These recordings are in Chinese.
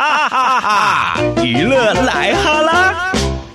哈哈哈！娱乐来哈啦！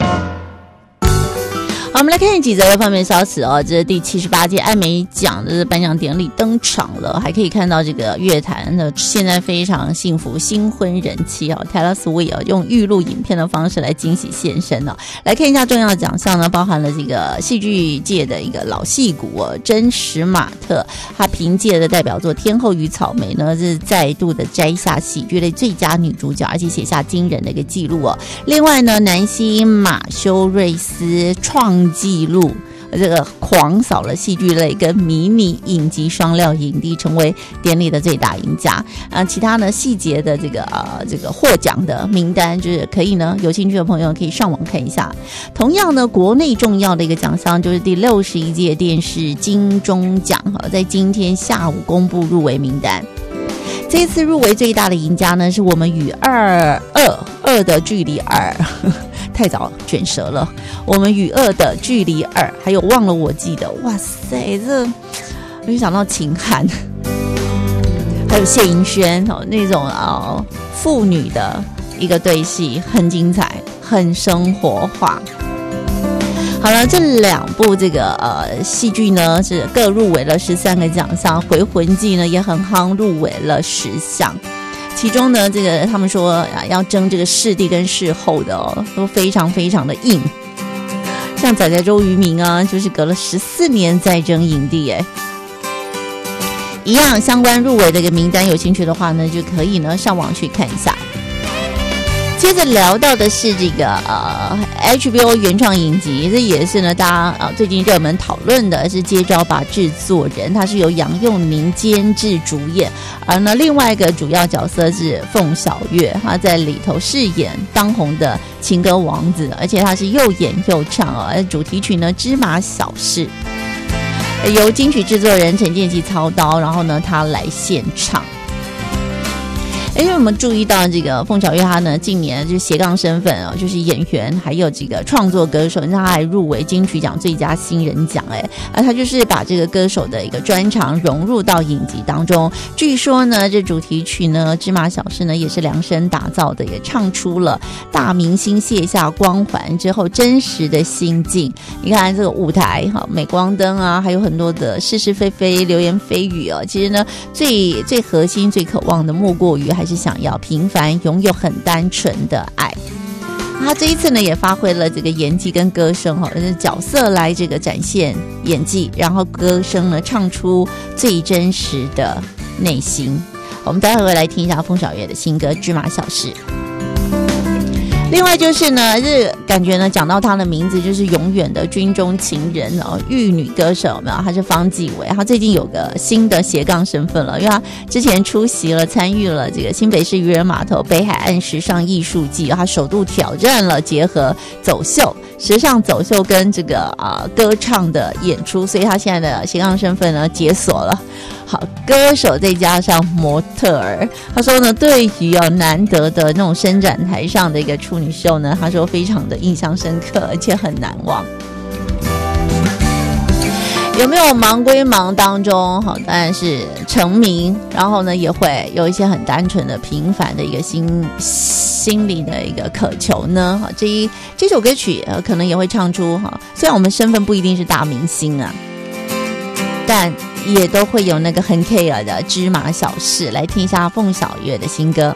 好，我们来看几则的方面消息哦。这是第78届艾美奖的颁奖典礼登场了，还可以看到这个乐坛的现在非常幸福，新婚人妻哦 Taylor Swift 用预录影片的方式来惊喜现身哦。来看一下重要的奖项呢，包含了这个戏剧界的一个老戏骨哦，真实马特，他凭借的代表作《天后与草莓》呢，是再度的摘下喜剧类最佳女主角，而且写下惊人的一个记录哦。另外呢，男星马修瑞斯创纪录，这个狂扫了戏剧类跟迷你影集双料影帝，成为典礼的最大赢家。其他呢细节的这个获奖的名单，就是可以呢有兴趣的朋友可以上网看一下。同样呢，国内重要的一个奖项就是第61届电视金钟奖，在今天下午公布入围名单。这一次入围最大的赢家呢，是我们与二的距离2。太早卷舌了，我们与恶的距离2，还有忘了我记得，哇塞，这我就想到秦汉，还有谢盈萱那种父女的一个对戏，很精彩，很生活化。好了，这2部这个戏剧呢是各入围了13个奖项，《回魂记》呢也很夯，入围了10项。其中呢，这个他们说要争这个视帝跟视后的都非常非常的硬。像仔仔周渝民啊，就是隔了14年再争影帝哎。一样相关入围的一个名单，有兴趣的话呢，就可以呢上网去看一下。接着聊到的是这个HBO 原创影集，这也是呢大家最近热门讨论的是《接招吧制作人》，它是由杨佑宁监制主演，而呢另外一个主要角色是凤小岳，他在里头饰演当红的情歌王子，而且他是又演又唱而主题曲呢《芝麻小事》由金曲制作人陈建骐操刀，然后呢他来献唱。因为我们注意到这个凤小岳他呢近年就是斜杠身份就是演员还有这个创作歌手，他还入围金曲奖最佳新人奖而他就是把这个歌手的一个专长融入到影集当中。据说呢这主题曲呢芝麻小事呢也是量身打造的，也唱出了大明星卸下光环之后真实的心境。你看这个舞台镁光灯啊，还有很多的是是非非流言蜚语其实呢最核心最渴望的莫过于还是想要平凡拥有很单纯的爱。他这一次呢也发挥了这个演技跟歌声角色来这个展现演技，然后歌声呢唱出最真实的内心。我们待会来听一下凤小岳的新歌《芝麻小事》。另外就是呢，是感觉呢，讲到他的名字就是永远的军中情人玉女歌手，有没有？他是方季韦，他最近有个新的斜杠身份了，因为他之前参与了这个新北市渔人码头北海岸时尚艺术季，他首度挑战了结合走秀、时尚走秀跟这个歌唱的演出，所以他现在的斜杠身份呢解锁了。好，歌手再加上模特儿，他说呢，对于难得的那种伸展台上的一个处女秀呢，他说非常的印象深刻，而且很难忘。有没有忙归忙当中，好，当然是成名，然后呢也会有一些很单纯的平凡的一个心里的一个渴求呢。好，这首歌曲可能也会唱出虽然我们身份不一定是大明星啊，但也都会有那个很 care 的芝麻小事。来听一下凤小岳的新歌。